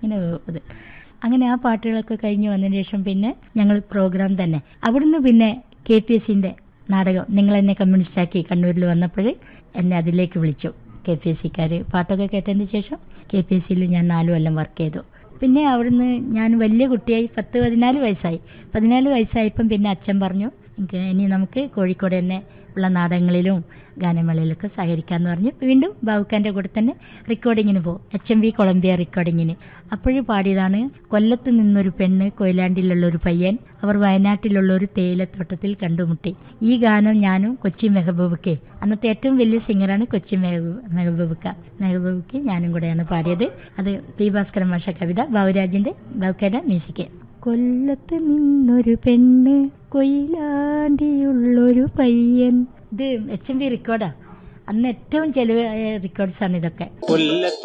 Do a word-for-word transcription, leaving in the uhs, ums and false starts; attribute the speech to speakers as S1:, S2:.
S1: ഇങ്ങനെ ഇത് അങ്ങനെ ആ പാട്ടുകളൊക്കെ കഴിഞ്ഞ് വന്നതിന് ശേഷം പിന്നെ ഞങ്ങൾ പ്രോഗ്രാം തന്നെ അവിടുന്ന് പിന്നെ കെ പി എസ് സിന്റെ നാടകം നിങ്ങൾ എന്നെ കമ്മ്യൂണിസ്റ്റാക്കി കണ്ണൂരിൽ വന്നപ്പോൾ എന്നെ അതിലേക്ക് വിളിച്ചു. കെ പി എസ് സിക്കാർ പാട്ടൊക്കെ കേട്ടതിന് ശേഷം കെ പി എസ് സിയിൽ ഞാൻ നാലു കൊല്ലം വർക്ക് ചെയ്തു. പിന്നെ അവിടുന്ന് ഞാൻ വലിയ കുട്ടിയായി പത്ത് പതിനാല് വയസ്സായി പതിനാല് വയസ്സായപ്പം പിന്നെ അച്ഛൻ പറഞ്ഞു എനിക്ക് ഇനി നമുക്ക് കോഴിക്കോട് തന്നെ ഉള്ള നാടകങ്ങളിലും ഗാനമേളയിലൊക്കെ സഹകരിക്കാമെന്ന് പറഞ്ഞ് വീണ്ടും ബാബുക്കാൻ്റെ കൂടെ തന്നെ റെക്കോർഡിങ്ങിന് പോകും. H M V Colombia റെക്കോർഡിങ്ങിന്. അപ്പോഴും പാടിയതാണ് കൊല്ലത്ത് നിന്നൊരു പെണ്ണ് കൊയിലാണ്ടിലുള്ള ഒരു പയ്യൻ അവർ വയനാട്ടിലുള്ള ഒരു തേയിലത്തോട്ടത്തിൽ കണ്ടുമുട്ടി. ഈ ഗാനം ഞാനും കൊച്ചി മെഹബൂബക്കെ, അന്നത്തെ ഏറ്റവും വലിയ സിംഗറാണ് കൊച്ചി മെഹബൂ മെഹബൂബക്ക മെഹബൂബക്ക് ഞാനും കൂടെയാണ് പാടിയത്. അത് പി ഭാസ്കരൻ മാഷ കവിത, ബാബുരാജിന്റെ ബാബുക്കാരുടെ മ്യൂസിക്. കൊല്ലത്ത് നിന്നൊരു പെണ്ണ് കൊയിലാണ്ടിയുള്ളൊരു പയ്യൻ. ഇത് എച്ച് എം വി റെക്കോർഡാ. അന്ന് ഏറ്റവും ചെലവ് റെക്കോർഡ്സാണ് ഇതൊക്കെ.